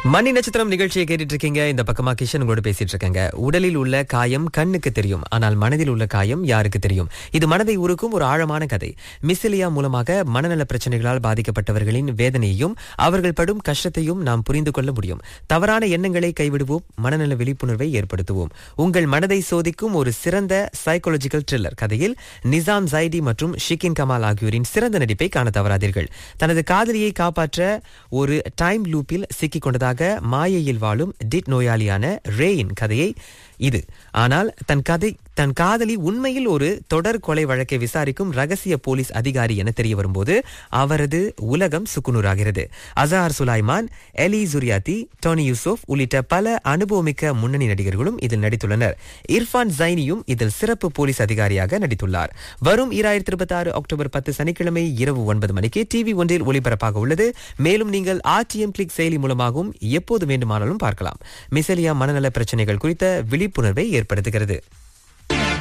மணி நட்சத்திரம் நிகழ்ச்சியை கேட்டுட்டு இருக்கீங்க. இந்த பக்கமா கிஷன் உங்களோட பேசிட்டு இருக்கேங்க. உடலில் உள்ள காயம் கண்ணுக்கு தெரியும், ஆனால் மனதில் உள்ள காயம் யாருக்கு தெரியும்? இது மனதை உருக்கும் ஒரு ஆழமான கதை. மிசிலியா மூலமாக மனநல பிரச்சனைகளால் பாதிக்கப்பட்டவர்களின் வேதனையையும் அவர்கள் படும் கஷ்டத்தையும் நாம் புரிந்து கொள்ள முடியும். தவறான எண்ணங்களை கைவிடுவோம், மனநல விழிப்புணர்வை ஏற்படுத்துவோம். உங்கள் மனதை சோதிக்கும் ஒரு சிறந்த சைக்காலஜிக்கல் த்ரில்லர் கதையில் நிசாம் ஜைடி மற்றும் ஷிகின் கமால் ஆகியோரின் சிறந்த நடிப்பை காண தவறாதீர்கள். தனது காதலியை காப்பாற்ற ஒரு டைம் லூப்பில் சிக்கிக் கொண்டதாக மாயையில் வாழும் டிட் நோயாளியான ரேயின் கதையை இது. ஆனால் தன் காதலி உண்மையில் ஒரு தொடர் கொலை வழக்கை விசாரிக்கும் ரகசிய போலீஸ் அதிகாரி என தெரிய வரும்போது அவரது உலகம் சுக்குநூறாகிறது. அசார் சுலைமான், எலி ஜுரியாத்தி, டோனி யூசுப் உள்ளிட்ட பல அனுபவமிக்க முன்னணி நடிகர்களும் இதில் நடித்துள்ளனர். இர்ஃபான் ஜைனியும் இதில் சிறப்பு போலீஸ் அதிகாரியாக நடித்துள்ளார். வரும் 2026 அக்டோபர் 10 சனிக்கிழமை இரவு 9 மணிக்கு டிவி ஒன்றில் ஒளிபரப்பாக உள்ளது. மேலும் நீங்கள் RTM கிளிக் செயலி மூலமாகவும் எப்போது வேண்டுமானாலும் பார்க்கலாம். மிசலியா மனநல பிரச்சனைகள் குறித்த விழிப்புணர்வை ஏற்படுத்துகிறது.